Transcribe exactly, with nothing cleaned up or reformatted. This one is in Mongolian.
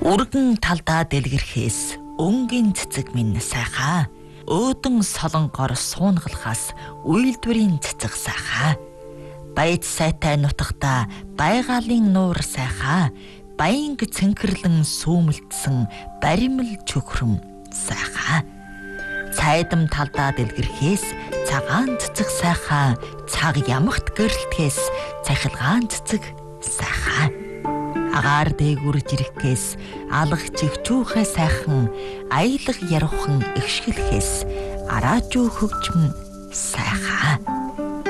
Үргэн талдаа дэлгэрхээс өнгийн цэцэг минь сайхаа. Өөдөн солонгоор суунгалахаас үйлдвэрийн цэцэг сайхаа. Баяд сайтай нутагта байгалийн нуур сайхаа. Баянг цэнхэрлэн сүүмэлтсэн баримл чөхрөм сайхаа. Цайдам талдаа дэлгэрхээс цагаан цэцэг сайхаа. Цаг ямагт гэрэлтгээс цахилгаан цэцэг сайхаа. Агаар дээгүр жирэхээс алах чигчүүхэ сайхан, аялах яруухан ихшгэлхээс араажуу хөгжим сайхаа.